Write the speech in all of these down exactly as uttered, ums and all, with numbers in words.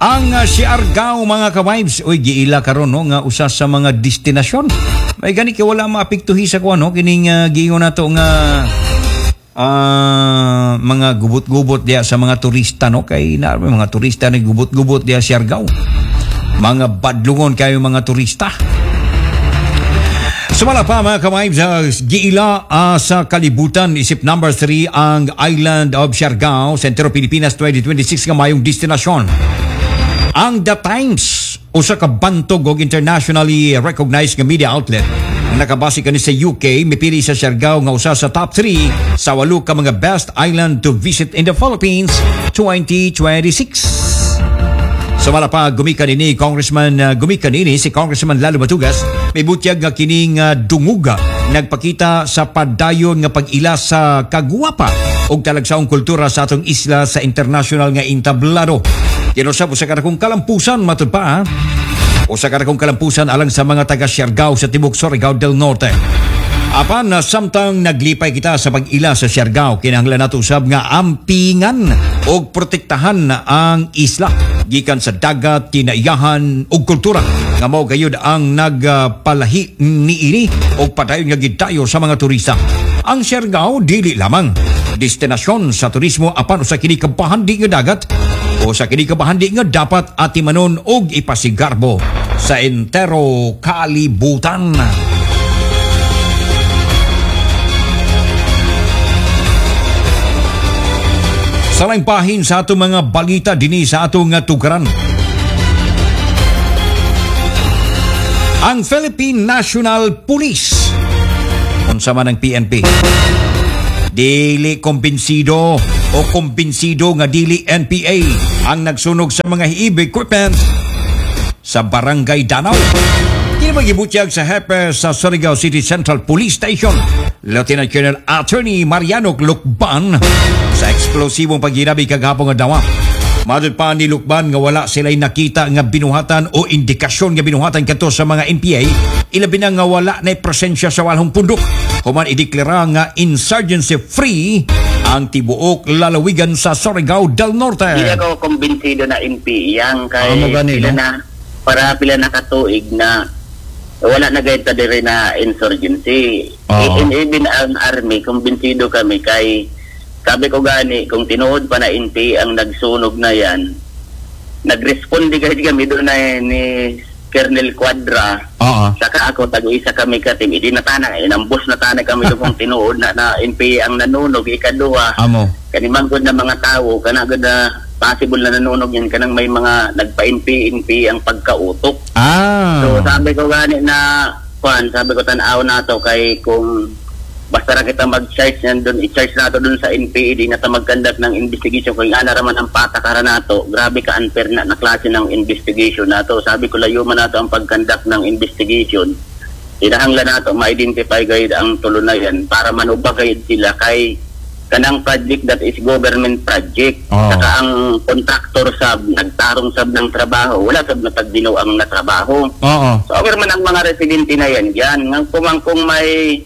Ang uh, Siargao mga ka-vibes, oy giila karon no nga usa sa mga destinasyon. May gani kay wala maapektuhi sa kuan no kining uh, giingon nato nga uh, mga gubot-gubot diya sa mga turista no kay na mga turista ni gubot-gubot diya Siargao. Mga badlungon kayo mga turista. Sumala pa mga ka-vibes, uh, giila uh, sa kalibutan isip number three ang Island of Siargao, Sentro Pilipinas twenty twenty-six nga mayong destinasyon. Ang The Times, usa ka bantog og internationally recognized nga media outlet, ang nakabase kani sa U K, mipili sa Siargao nga usa sa top three sa walo ka mga best island to visit in the Philippines twenty twenty-six. Sumala pa gumikan ini Congressman uh, gumikan ini si Congressman Lalo Matugas, may butyag nga kining uh, dunguga nagpakita sa padayon nga pag-ila sa kagwapa og talagsaong kultura sa atong isla sa international nga entablado. Kinusap usa ka dakong kalampusan matud pa ha? Usa ka dakong kalampusan alang sa mga taga Siargao sa tibok Surigao del Norte. Apan na samtang naglipay kita sa pag-ila sa Siargao, kinahanglan nato usab nga ampingan og protektahan ang isla gikan sa dagat, tinaiyahan ug kultura nga mao gayud ang nagpalahi niini og padayon nga gidayo sa mga turista. Ang Siargao dili lamang destinasyon sa turismo apan usa kini kabahandi nga dagat o sa kini kabahandi nga dapat atimanon og ipasigarbo sa entero kalibutan. Sa laing pahin sa atong mga balita dinhi sa atong tugaran. Ang Philippine National Police, unsa man ang P N P, dili kumbinsido o kumbinsido nga dili N P A ang nagsunog sa mga heavy equipment sa Barangay Danau. Kini magibutyag sa hepe sa Surigao City Central Police Station, Lieutenant Colonel Attorney Mariano Lukban, sa eksplosibong paghirabi kagahapon nga dawa. Madud pa ni Lukban nga wala sila'y nakita nga binuhatan o indikasyon nga binuhatan kadto sa mga N P A, ilabi na nga wala na presensya sa walhong pundok. Human ideklara nga insurgency free ang tibuok lalawigan sa Surigao del Norte. Hindi ako kumbinsido na N P A yang kay oh, pila na para pila na katuig na wala na gayta dire na insurgency. Oh. And even ang army, kumbinsido kami kay sabi ko gani, kung tinuod pa na N P A ang nagsunog na yan, nag-responde kahit kami doon na ni Colonel Quadra. Uh-huh. Saka ako, tago-isa kami ka team. Hindi na tanang, inambos na tanang kami doon kung tinuod na, na N P A ang nanunog, ikaduha. Amo. Kanimang good na mga tao, kanagod na possible na nanunog yan, kanang may mga nagpa-N P A, N P A ang pagkautok. Ah. So sabi ko gani na, kwan, sabi ko tanaw na to kay kung basta ra kita mag-charge yan doon, i-charge nato doon sa N P A, di na ta mag-conduct ng investigation. Kung ana raman ang patakaran nato, grabe ka unfair na, na klase ng investigation nato. Sabi ko layo man nato ang pag-conduct ng investigation. Inahanglan nato ma-identify gayud ang tulo na yan para manubag gayud sila kay kanang project that is government project. Oh. Saka ang contractor sab, nagtarong sab ng trabaho, wala sab na pagdinaw ang natrabaho. Oo. So over man ang mga residente na yan, yan. Ngang kumang kung may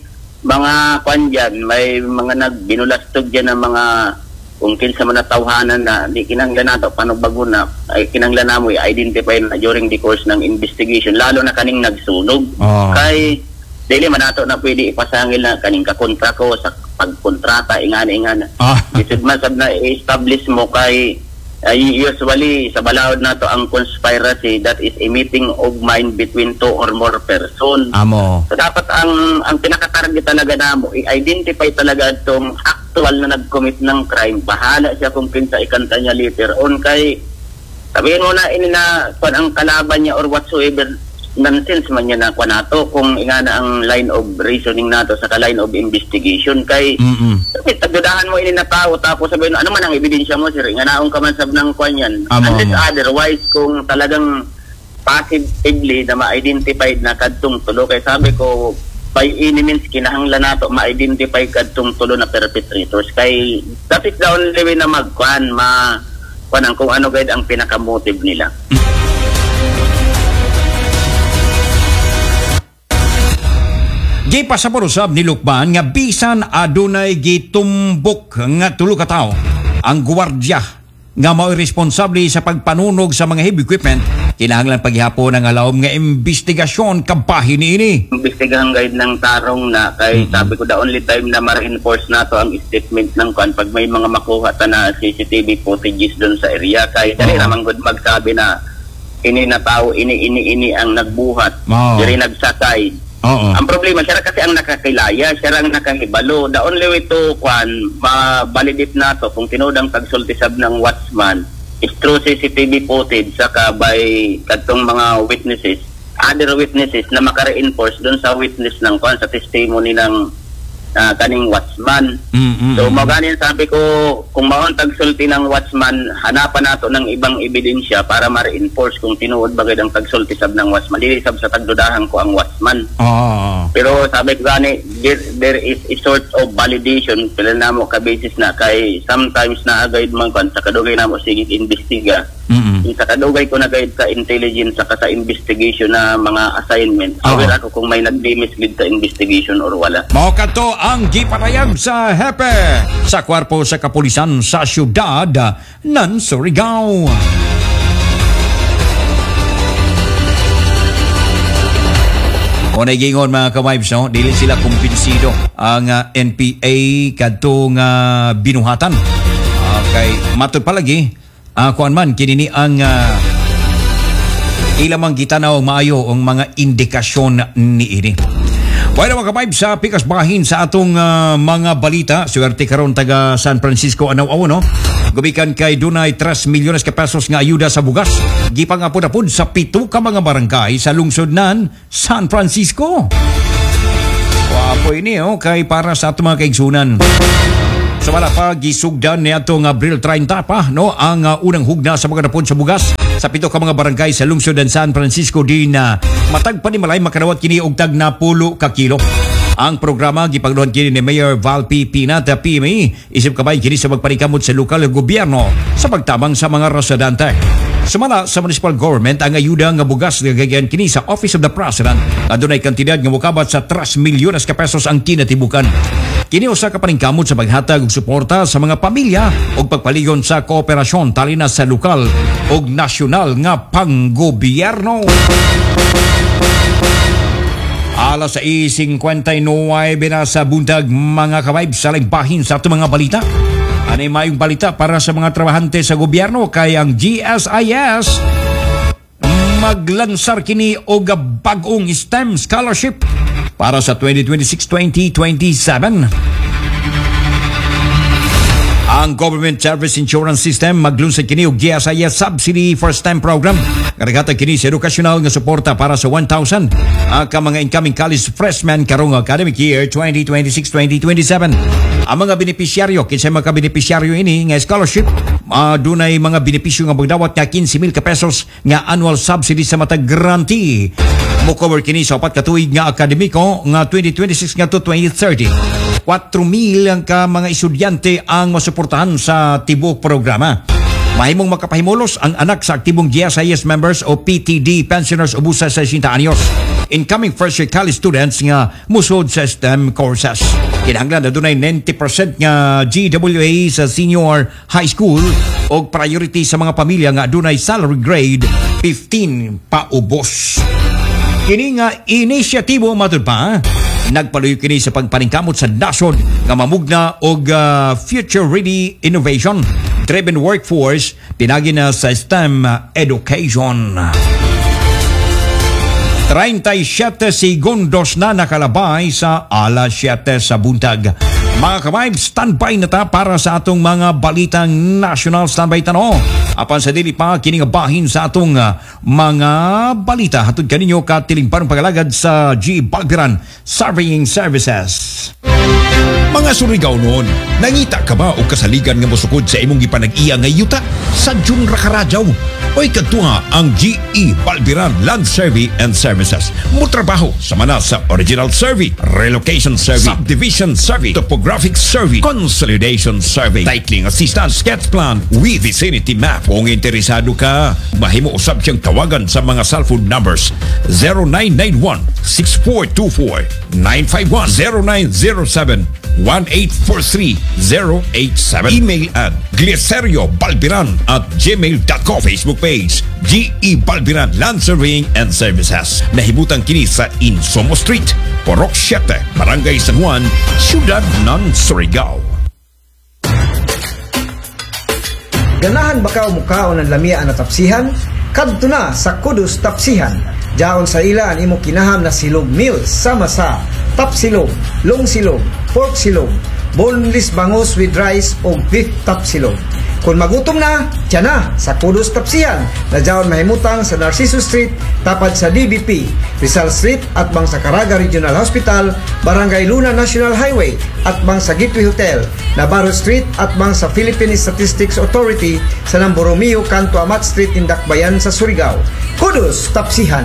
mga kwan dyan, may mga nagbinulastog dyan ng mga kung kinsa man na tawhanan na di kinanglan nato paano bago na ay kinanglan na mo i-identify na during the course ng investigation lalo na kaning nagsunog. Oh. Kay dili man nato na pwede ipasangil na kaning kakontra ko sa pagkontrata ingana-ingana. Oh. Bisud man sab na i-establish mo kay uh, usually sa balaod nato ang conspiracy that is a meeting of mind between two or more person. Amo. So dapat ang ang pinaka-target talaga namo i-identify talaga itong actual na nag-commit ng crime. Bahala siya kung kinsa ikanta niya later on kay sabihin mo na ini na kung ang kalaban niya or whatsoever nonsense man niya na kwa nato kung ingana ang line of reasoning nato sa ka-line of investigation kay mm-hmm. sabi, tagdudahan mo ini na tao tapos sabihin ano man ang ebidensya mo sir nga naong ka man sab ng kwan yan unless otherwise kung talagang positively na ma-identified na kadtong tulo kay sabi ko by any means kinahanglan nato ma-identify kadtong tulo na perpetrators kay that is the only way na magkwan ma kwan kung ano gayud ang pinaka-motive nila. Di pa sa porusab ni Lukban nga bisan adunay gitumbok nga tulo ka tawo ang gwardiya nga mao responsable sa pagpanunog sa mga heavy equipment, kinahanglan paghihapon ang alawom nga investigasyon kabahin niini. Imbestigahan guide ng tarong na kay mm-hmm. sabi ko the only time na ma-reinforce nato ang statement ng kan pag may mga makuha ta na C C T V footages doon sa area kay dali oh. naman gud magsabi na ini na tao ini ini ini ang nagbuhat, oh. diri nagsakay. Oo. Ang problema, siya kasi ang nakakilaya, siya ang nakahibalo. The only way to, kwan, ma-validate na to kung tinudang tagsultisab ng watchman is through C C T V footage saka by katong mga witnesses, other witnesses na maka-reinforce doon sa witness ng kwan, sa testimony ng uh, kaning watchman. Mm-hmm. So, maganin sabi ko, kung maon tagsulti ng watchman, hanapan nato ng ibang ebidensya para ma-reinforce kung tinuod bagay ang tagsulti sab ng watchman. Dili sab sa tagdudahan ko ang watchman. Oh. Pero sabi ko gani, there, there is a sort of validation pila na mo ka-basis na kay sometimes na agad man kan sa kadugay na mo sige imbestiga. Mm-hmm. Sa kadugay ko na guide sa intelligence saka sa investigation na mga assignment. Oh. Aware ako kung may nag-mislead sa investigation or wala. Mao kadto ang gipanayag sa hepe sa kwarpo sa kapulisan sa siyudad ng Surigao. O nagingon mga ka-vibes, no? Dili sila kumbinsido ang uh, N P A kadtong uh, binuhatan. Uh, kay matod palagi, uh, kuan man kinini ang uh, ilamang gitanaw maayo ang mga indikasyon ni ini. Bueno mga ka-vibes, sa pikas bahin sa atong uh, mga balita, swerte karon taga San Francisco anaw-aw, no? Gumikan kay dunay tres milyones ka pesos nga ayuda sa bugas. Gipangapod-apod sa pito ka mga barangay sa lungsod nan San Francisco. Wapo ini, oh, kay para sa atong mga kaigsunan. Samala pa, gisugdan ni atong Abril thirty pa, no, ang uh, unang hugna sa mga napod sa bugas sa pito ka mga barangay sa lungsod ng San Francisco din na uh, matag pa ni malay makanawat kini og tag na pulo ka kilo. Ang programa gipagluhan kini ni Mayor Val P. Pinata P M A isip kabay kini sa magpanikamot sa lokal gobyerno sa pagtabang sa mga residente. Sumala sa municipal government ang ayuda nga bugas gagayan kini sa Office of the President adunay kantidad nga mokabat sa tres milyones ka pesos ang kinatibukan. Kini usa ka paningkamot sa paghatag og suporta sa mga pamilya ug pagpaligon sa kooperasyon tali na sa lokal ug nasyonal nga panggobyerno. Alas sais fifty-nine na sa buntag mga ka-vibes sa bahin sa ato mga balita. Anay mayong balita para sa mga trabahante sa gobyerno kay ang G S I S maglansar kini og bag-ong STEM scholarship para sa twenty twenty-six twenty twenty-seven. Ang Government Service Insurance System maglunsad kini og G S I S Subsidy for STEM Program. Karagatan kini sa edukasyonal nga suporta para sa one thousand ang ka mga incoming college freshmen karong academic year twenty twenty-six twenty twenty-seven. Ang mga benepisyaryo, kinsa mga benepisyaryo ini nga scholarship, uh, dunay mga benepisyo nga magdawat nga fifteen mil ka pesos nga annual subsidy sa matag grantee. Mo cover kini sa upat ka tuig nga akademiko nga twenty twenty-six nga to twenty thirty. four mil ang ka mga estudyante ang masuportahan sa tibok programa. Mahimong makapahimulos ang anak sa aktibong G S I S members o P T D pensioners ubusa sa sixty anyos. Incoming first year college students nga musod sa STEM courses. Kinahanglan na dunay ninety percent nga G W A sa senior high school o priority sa mga pamilya nga dunay salary grade fifteen paubos. Kini nga inisyatibo matud pa, nagpaluyo kini sa pagpaningkamot sa nasod nga mamugna og uh, future-ready innovation driven workforce pinagi na sa STEM education. thirty-seven segundos na nakalabay sa alas siyete sa buntag. Mga ka-vibe, standby na ta para sa atong mga balitang national standby tano. Apan sa dili pa kining bahin sa atong uh, mga balita hatod kaninyo katiling parang pagalagad sa G. Balbiran Surveying Services. Mga Surigao noon, nangita ka ba o kasaligan nga mosukod sa imong gipanag-iya nga yuta sa June Rakaradyaw? Oy kadtunga ang G E. Balbiran Land Survey and Services. Mutrabaho sa mana sa Original Survey, Relocation Survey, Subdivision Survey, Topographic Survey, Consolidation Survey, Titling Assistance, Sketch Plan, with Vicinity Map. Kung interesado ka, mahimo usab siyang tawagan sa mga cellphone numbers zero nine nine one, six four two four, nine five one, zero nine zero seven, one eight four three zero eight seven. Email at gliceriobalbiran at gmail dot com. Facebook page G E Balbiran Land Surveying and Services. Nahibutang kini sa Insomo Street, Porok siete, Barangay San Juan, Ciudad ng Surigao. Ganahan ba ka mukaon ng lamia na tapsihan? Kadto na sa Kudus Tapsihan. Jaon sa ila ang imo kinaham na silog meals sama sa tapsilog, long silog, pork silog, boneless bangus with rice o beef tapsilog. Kung magutom na, tiyan na sa Kudus Tapsihan na jaon mahimutang sa Narciso Street, tapad sa D B P, Rizal Street at bang sa Caraga Regional Hospital, Barangay Luna National Highway at bang sa Gateway Hotel, Navarro Street at bang sa Philippine Statistics Authority sa Namboromeo, Kanto Amat Street, Indakbayan sa Surigao. Kudus Tapsihan.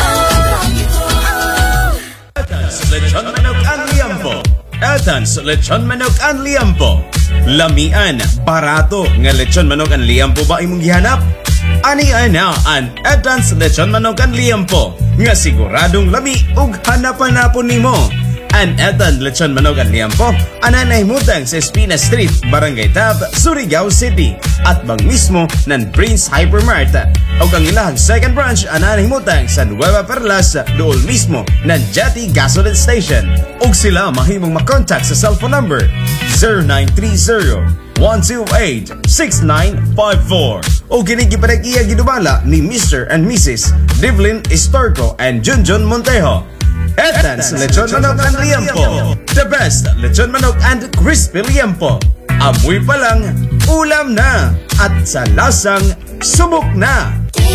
Lechon manok ang liampo. Atans lechon manok ang liampo. Lamian, barato nga lechon manok ang liampo ba imong gihanap? Ani ana an Atans lechon manok ang liampo nga siguradong lami ug hanapan-napon nimo. An Etan lechon manok ang liampo ananay mutang sa Espina Street, Barangay Tab, Surigao City at bang mismo ng Prince Hypermart. O ang ilahang second branch ananay mutang sa Nueva Perlas dool mismo ng Jati Gasoline Station. Og sila mahimong makontak sa cellphone number zero nine three zero one two eight six nine five four. O kinikipanag-iya gidumala ni Mister and Missus Devlin Estorco and Junjun Montejo. Etans lechon manok and liampo. The best lechon manok and crispy liampo. Amoy pa lang, ulam na. At sa lasang, subok na.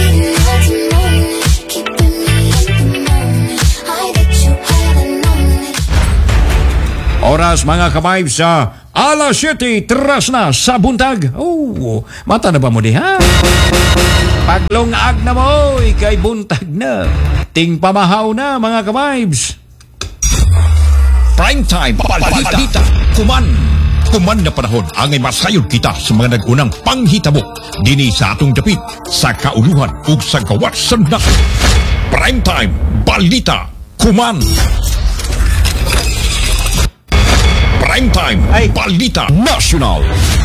Oras mga kabayb sa alas siyete, tras na sa buntag. Oh, mata na ba mo di ha? Paglungag na mo, ikay buntag na. Ting pamahaw na mga kabibes. Prime time, balita, kuman. Kuman na panahon angay masayod kita sa mga nagunang panghitabo dini sa atong dapit sa kauluhan ug sa gawat sandak. Prime time, balita, kuman. Prime time, ay balita national.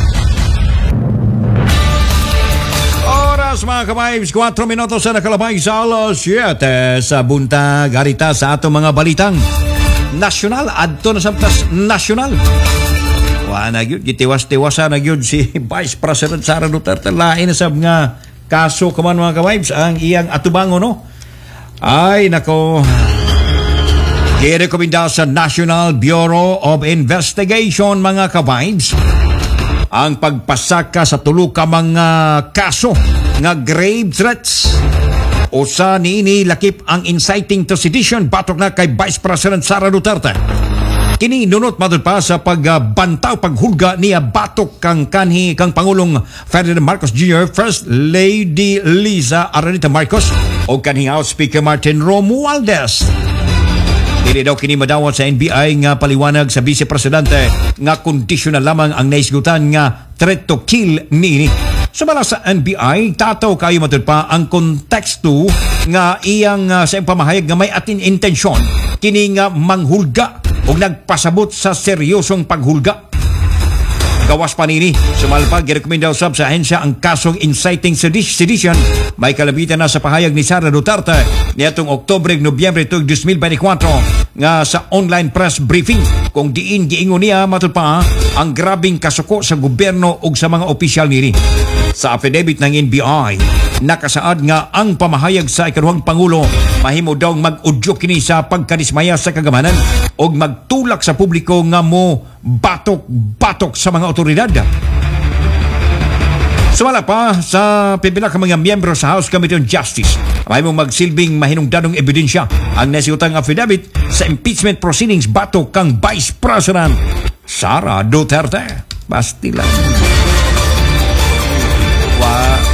Oras mga kabibes, four minutos sa nakalabay sa alas siyete sa buntag. Harita sa atong mga balitang nasyonal, adto na sa nasyonal. Wa na gyud gitiwas-tiwasa na gyud si Vice President Sara Duterte. Lain na sab nga kaso kaman mga kabibes ang iyang atubango no. Ay nako. Girekomenda sa National Bureau of Investigation mga kabibes ang pagpasaka sa tulo ka mga kaso nga grave threats. Usa niini lakip ang inciting to sedition batok na kay Vice President Sara Duterte. Kini nunot madud pa sa pagbantaw paghulga niya batok kang kanhi kang Pangulong Ferdinand Marcos Junior, First Lady Liza Araneta Marcos o kanhi House Speaker Martin Romualdez. Dili daw kini madawat sa N B I nga paliwanag sa Vice Presidente nga kondisyon na lamang ang naisgutan nga threat to kill nini. Sumala sa N B I, tataw kayo matud pa ang konteksto nga iyang uh, sa pamahayag nga may atin intensyon kini nga manghulga o nagpasabot sa seryosong paghulga. Gawas pa nini, sumalpag girekomenda usab sa ahensya ang kasong inciting sedition. May kalabitan na sa pahayag ni Sara Duterte niadtong Oktubre ug Nobyembre tuig twenty twenty-four nga sa online press briefing kung diin giingon niya matud pa ang grabing kasuko sa gobyerno ug sa mga opisyal nini. Sa affidavit ng N B I, nakasaad nga ang pamahayag sa ikaduhang Pangulo mahimo daw mag-udyo kini sa pagkadismaya sa kagamanan ug magtulak sa publiko nga mo batok-batok sa mga otoridad. Sumala pa sa pipila ka mga miyembro sa House Committee on Justice, mahimong magsilbing mahinungdanong ebidensya ang nasiutang affidavit sa impeachment proceedings batok kang Vice President Sara Duterte. Basti lang. Wa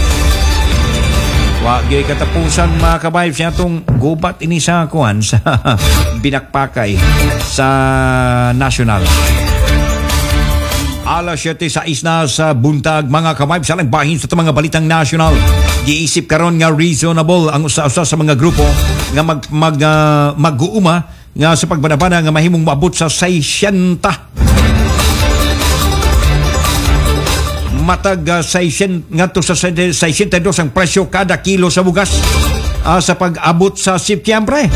wa gyud katapusan mga kabayb siya itong gubat ini sa kuan sa binakpakay sa national. Alas siyete sa isna sa buntag mga kabayb sa lang bahin sa mga balitang national. Giisip karon nga reasonable ang usa-usa sa mga grupo nga mag mag uh, mag-uuma nga sa pagbanabana nga mahimong maabot sa sixty matag uh, sixty ngadto sa sixty-two ang presyo kada kilo sa bugas uh, sa pag-abot sa Setyembre.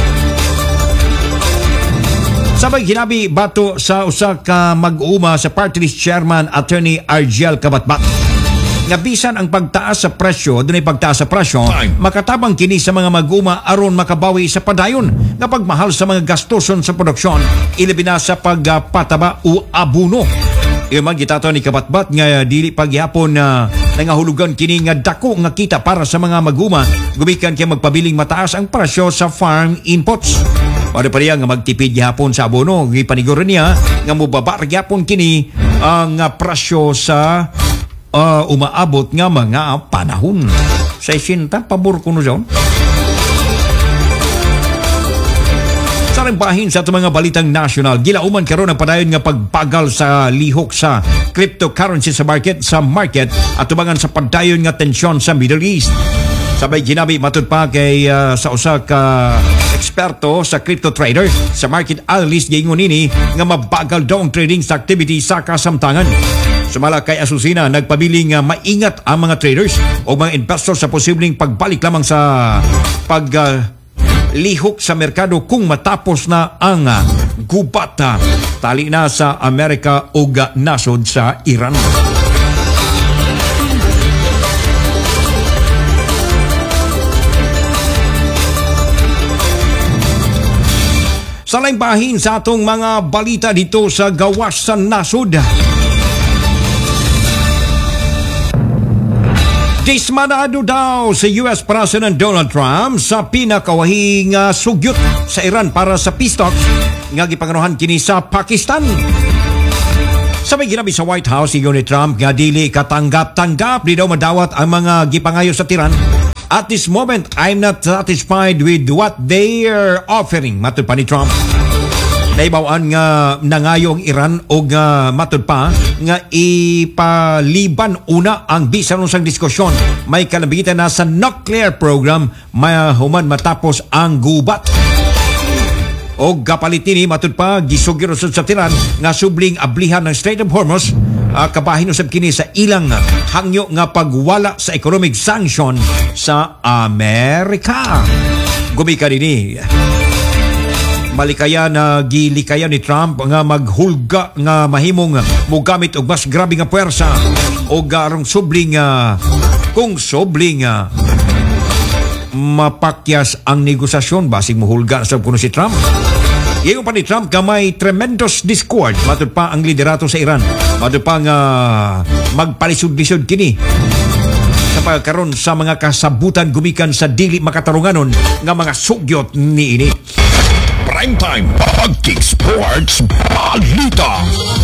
Sabay ginabi bato sa usa ka mag-uma sa party list chairman Attorney Argel Kabatbat nga bisan ang pagtaas sa presyo, dunay pagtaas sa presyo, makatabang kini sa mga mag-uma aron makabawi sa padayon nga pagmahal sa mga gastuson sa produksyon, ilabi na sa pagpataba o abuno. Iman gitato ni Kabatbat nga dili pagyapon na uh, nangahulugan kini nga dako nga kita para sa mga mag-uma gumikan kay magpabiling mataas ang presyo sa farm inputs. Para pa nga magtipid gihapon sa abono, gipaniguran niya nga mubaba gyapon kini ang uh, presyo sa uh, umaabot nga mga panahon. sixty pabor kuno jaon. Sa bahin sa itong mga balitang national, gilauman karon ang padayon nga pagpagal sa lihok sa cryptocurrency sa market sa market at tubangan sa padayon nga tensyon sa Middle East. Sabay ginabi matud pa kay uh, sa usa ka eksperto sa crypto trader sa market analyst giingon nini nga mabagal daw ang trading sa activity sa kasamtangan. Sumala kay Asusina nagpabiling uh, maingat ang mga traders o mga investors sa posibleng pagbalik lamang sa pag uh, lihok sa merkado kung matapos na ang uh, gubata tali na sa Amerika o nasod sa Iran. Sa laing bahin sa atong mga balita dito sa gawas sa nasod. Dismanado daw sa U S President Donald Trump sa pinakawahing uh, sugyot sa Iran para sa peace talks nga gipanganuhan kini sa Pakistan. Sabay ginabi sa White House si ni Trump nga dili katanggap-tanggap di daw madawat ang mga gipangayo sa tiran. At this moment, I'm not satisfied with what they are offering, matud pa ni Trump. Naibawaan nga nangayo ang Iran o nga matud pa nga ipaliban una ang bisan unsang diskusyon. May kalabitan na sa nuclear program mahuman matapos ang gubat. O gapalit nini matud pa gisugiro sa tiran nga subling ablihan ng Strait of Hormuz. Uh, kabahin usab kini sa ilang hangyo nga pagwala sa economic sanction sa Amerika. Gumika dinhi malikaya na gilikaya ni Trump nga maghulga nga mahimong mogamit og mas grabe nga puwersa o garong subling uh, kung subling uh, mapakyas ang negosasyon basig mohulga sa kuno si Trump. Iyon pa ni Trump ka may tremendous discord matud pa ang liderato sa Iran. Matud pa nga magpalisod-lisod kini sa pagkaroon sa mga kasabutan gumikan sa dili makatarunganon nga mga sugyot ni ini. Primetime Pagtik Sports Balita.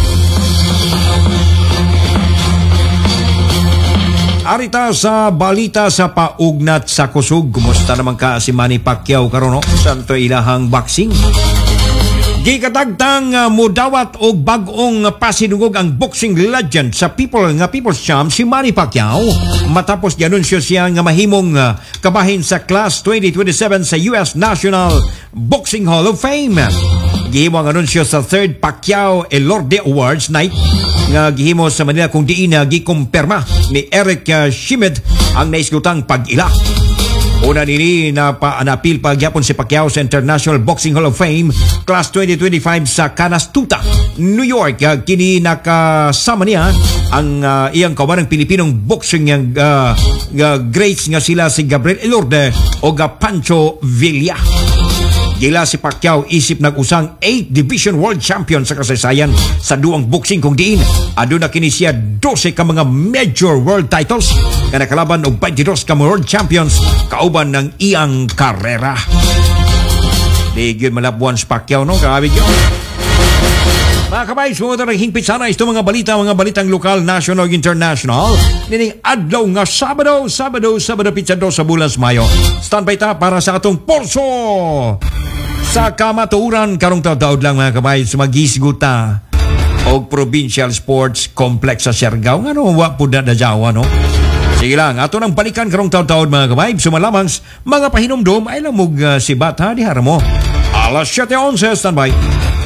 Arita sa balita sa paugnat sa kusog. Kumusta naman ka si Manny Pacquiao karon no? Santo ilahang boxing. Gikatagtang uh, mudawat og bag-ong pasidungog ang boxing legend sa people nga People's Champ si Manny Pacquiao matapos gianunsyo siya nga mahimong uh, kabahin sa Class twenty twenty-seven sa U S National Boxing Hall of Fame. Gihimo ang anunsyo sa third Pacquiao Elorde Awards Night nga gihimo sa Manila kung diin na gikumpirma ni Eric uh, Schmidt ang naisgutang pag-ila. Una nini na paanapil pagyapon si Pacquiao sa International Boxing Hall of Fame Class twenty twenty-five sa Canastuta, New York. Uh, kini nakasama niya ang uh, iyang kawanang Pilipinong boxing uh, uh, greats nga sila si Gabriel Elorde o Pancho Villa. Gila si Pacquiao isip nag-usang eight Division World Champion sa kasaysayan sa duang boxing kung diin. Aduna kini siya twelve ka mga major world titles nga nakalaban og twenty-two ka mga world champions kauban ng iyang karera. Di gyud malabuan si Pacquiao no, grabe gyud. Mga kabay, sumunod na hingpit sana ito mga balita, mga balitang lokal, national, international. Nining adlaw nga Sabado, Sabado, Sabado, Pizzado sa bulan sa Mayo. Standby ta para sa atong pulso sa kamatuuran karong taud-taud lang mga kabay sa magisguta og Provincial Sports Complex sa Siargao. Nga no, wa po na dajawa no. Sige lang, ato nang balikan karong taud-taud mga kabay. Sumalamang mga pahinumdom ay lamog uh, si Bata di Haramo. Alas seven eleven, standby.